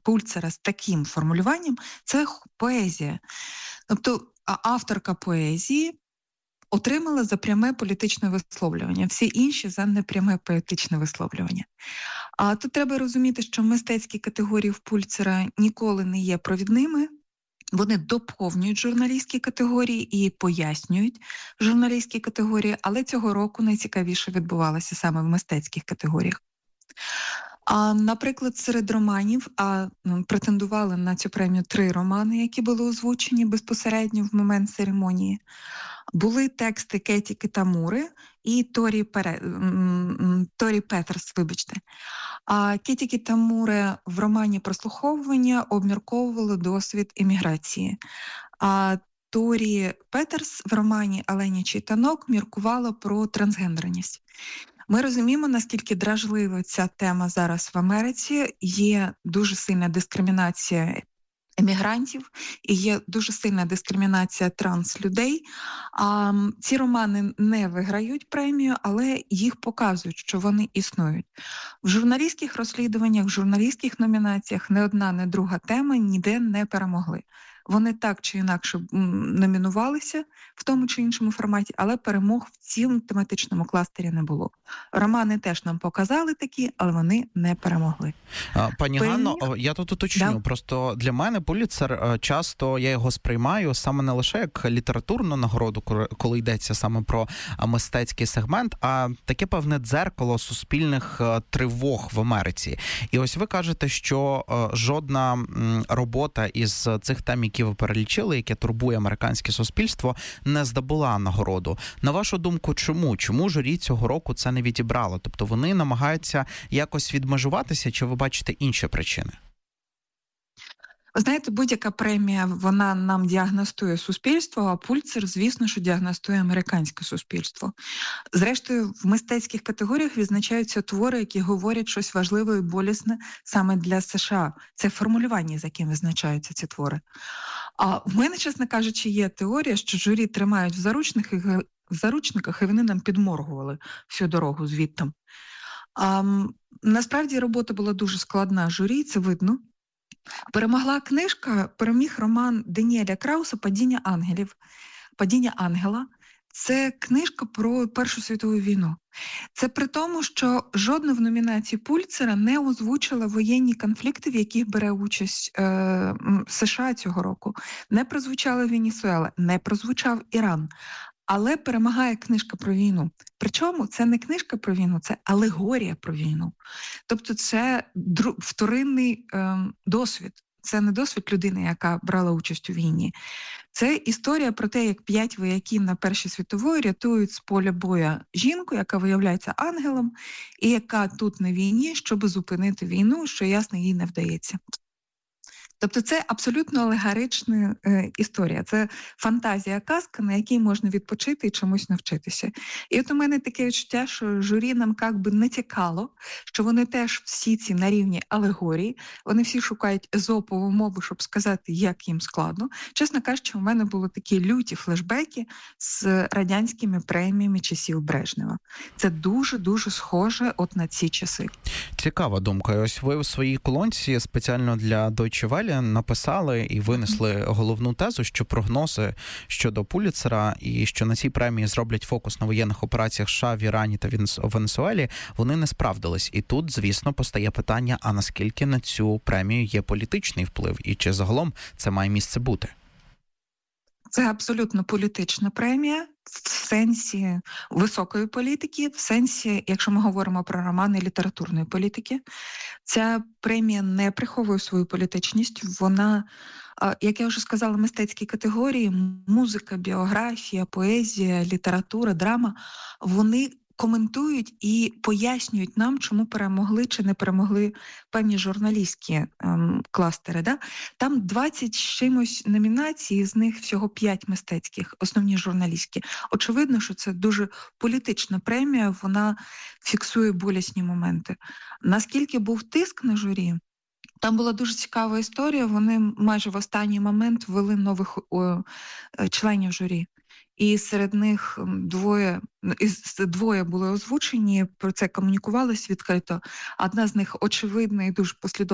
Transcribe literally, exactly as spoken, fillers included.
Пульцера з таким формулюванням – це поезія. Тобто авторка поезії отримала за пряме політичне висловлювання, всі інші за непряме політичне висловлювання. А тут треба розуміти, що мистецькі категорії в Пульцера ніколи не є провідними. Вони доповнюють журналістські категорії і пояснюють журналістські категорії, але цього року найцікавіше відбувалося саме в мистецьких категоріях. А, наприклад, серед романів а, претендували на цю премію три романи, які були озвучені безпосередньо в момент церемонії. Були тексти Кеті Кітамури і Торі, Пере... Торі Петерс, вибачте. А Кеті Кітамури в романі «Прослуховування» обмірковували досвід еміграції. А Торі Петерс в романі «Оленячий танок» міркувала про трансгендерність. Ми розуміємо, наскільки дражлива ця тема зараз в Америці. Є дуже сильна дискримінація емігрантів і є дуже сильна дискримінація транслюдей. А ці романи не виграють премію, але їх показують, що вони існують. В журналістських розслідуваннях, в журналістських номінаціях не одна, не друга тема ніде не перемогли. Вони так чи інакше номінувалися в тому чи іншому форматі, але перемог в цілому тематичному кластері не було. Романи теж нам показали такі, але вони не перемогли. Пані Певні... Ганно, я тут уточню. Да. Просто для мене Пулітцер часто, я його сприймаю саме не лише як літературну нагороду, коли йдеться саме про мистецький сегмент, а таке певне дзеркало суспільних тривог в Америці. І ось ви кажете, що жодна робота із цих тем, які ви перелічили, яке турбує американське суспільство, не здобула нагороду. На вашу думку, чому? Чому журі цього року це не відібрало? Тобто вони намагаються якось відмежуватися, чи ви бачите інші причини? Ви знаєте, будь-яка премія, вона нам діагностує суспільство, а Пульцер, звісно, що діагностує американське суспільство. Зрештою, в мистецьких категоріях відзначаються твори, які говорять щось важливе і болісне саме для США. Це формулювання, за яким визначаються ці твори. А в мене, чесно кажучи, є теорія, що журі тримають в заручниках, в заручниках і вони нам підморгували всю дорогу звідти. А, насправді робота була дуже складна журі, це видно. Перемогла книжка, переміг роман Деніеля Крауса «Падіння ангелів». «Падіння ангела» – це книжка про Першу світову війну. Це при тому, що жодна в номінації Пульцера не озвучила воєнні конфлікти, в яких бере участь е, США цього року. Не прозвучала Венесуела, не прозвучав Іран. Але перемагає книжка про війну. Причому це не книжка про війну, це алегорія про війну. Тобто це дру... вторинний е, досвід. Це не досвід людини, яка брала участь у війні. Це історія про те, як п'ять вояків на Першій світовій рятують з поля бою жінку, яка виявляється ангелом, і яка тут на війні, щоб зупинити війну, що, ясно, їй не вдається. Тобто це абсолютно алегорична е, історія. Це фантазія, казка, на якій можна відпочити і чомусь навчитися. І от у мене таке відчуття, що журі нам як би натякало, що вони теж всі ці на рівні алегорії, вони всі шукають езопову мову, щоб сказати, як їм складно. Чесно кажучи, у мене були такі люті флешбеки з радянськими преміями часів Брежнева. Це дуже-дуже схоже от на ці часи. Цікава думка. Ось ви у своїй колонці спеціально для Deutsche Welle написали і винесли головну тезу, що прогнози щодо Пулітцера і що на цій премії зроблять фокус на воєнних операціях США в Ірані та Венесуелі, вони не справдились. І тут, звісно, постає питання, а наскільки на цю премію є політичний вплив і чи загалом це має місце бути? Це абсолютно політична премія в сенсі високої політики, в сенсі, якщо ми говоримо про романи, літературної політики. Ця премія не приховує свою політичність. Вона, як я вже сказала, мистецькі категорії, музика, біографія, поезія, література, драма, вони коментують і пояснюють нам, чому перемогли чи не перемогли певні журналістські ем, кластери. Да? Там двадцять з чимось номінацій, з них всього п'ять мистецьких, основні журналістські. Очевидно, що це дуже політична премія, вона фіксує болісні моменти. Наскільки був тиск на журі? Там була дуже цікава історія, вони майже в останній момент ввели нових о, членів журі. І серед них двоє, двоє були озвучені, про це комунікувалось відкрито. Одна з них очевидна і дуже послідовна